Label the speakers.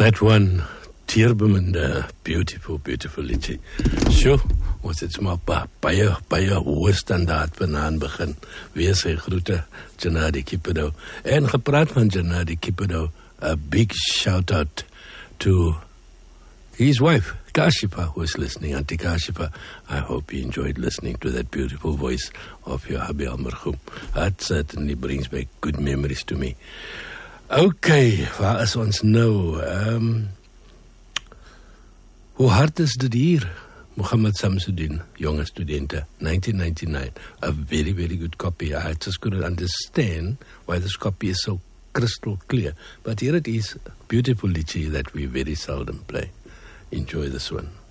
Speaker 1: That one, teerbeminde, beautiful liedjie. Sjoe, ons het maar baie hoë standaard banaan begin. Weer sy groete, Janadi Kipedo. En gepraat van Janadi Kipedo, a big shout out to his wife, Kashipa, who is listening. Auntie Kashipa, I hope you enjoyed listening to that beautiful voice of your hubby al-marhum. That certainly brings back good memories to me. Okay, waar is ons nou? Hoe hard is dit hier? Muhammad Samsudin, jonge studente, 1999. A very, very good copy. I just couldn't understand why this copy is so crystal clear. But here it is, beautiful liedjie that we very seldom play. Enjoy this one.